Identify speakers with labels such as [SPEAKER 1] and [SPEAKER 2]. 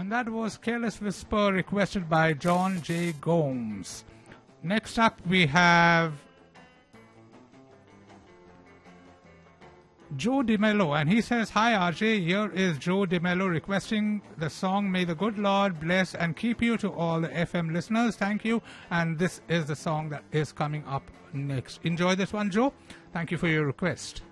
[SPEAKER 1] And that was Careless Whisper, requested by John J. Gomes. Next up we have Joe DeMello, and he says, "Hi RJ, here is Joe DeMello requesting the song May the Good Lord Bless and Keep You to all the FM listeners. Thank you." And this is the song that is coming up next. Enjoy this one, Joe. Thank you for your request.